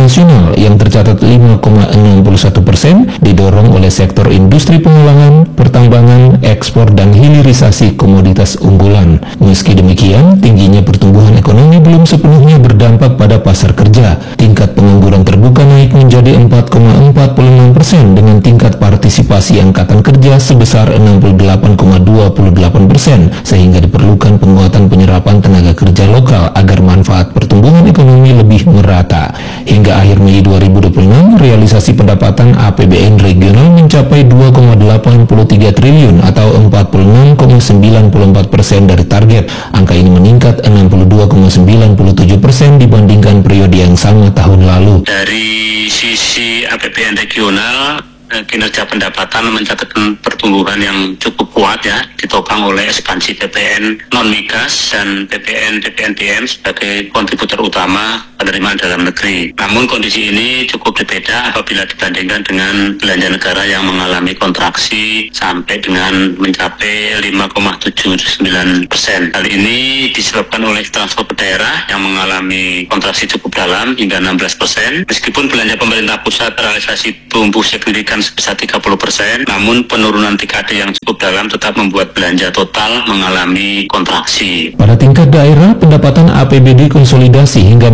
nasional yang tercatat 5,61% didorong oleh sektor industri pengolahan, pertambangan, ekspor, dan hilirisasi komoditas unggulan. Meski demikian, tingginya pertumbuhan ekonomi belum sepenuhnya berdampak pada pasar kerja. Tingkat pengangguran terbuka naik menjadi 4,46% dengan tingkat partisipasi angkatan kerja sebesar 68,28%, sehingga diperlukan penguatan penyerapan tenaga kerja lokal agar manfaat pertumbuhan ekonomi lebih merata. Hingga akhir Mei 2026, realisasi pendapatan APBN regional mencapai 2,83 triliun atau 46,94% dari target. Angka ini meningkat 62,97% dibandingkan periode yang sama tahun lalu. Dari sisi APBN regional, kinerja pendapatan mencatatkan pertumbuhan yang cukup kuat ya, ditopang oleh ekspansi PPN non-migas dan PPN-PPNBM sebagai kontributor utama penerimaan dalam negeri. Namun kondisi ini cukup berbeda apabila dibandingkan dengan belanja negara yang mengalami kontraksi sampai dengan mencapai 5,79%. Hal ini disebabkan oleh transport daerah yang mengalami kontraksi cukup dalam hingga 16%. Meskipun belanja pemerintah pusat realisasi tumbuh signifikan sebesar 30%, namun penurunan TKD yang cukup dalam tetap membuat belanja total mengalami kontraksi. Pada tingkat daerah, pendapatan APBD konsolidasi hingga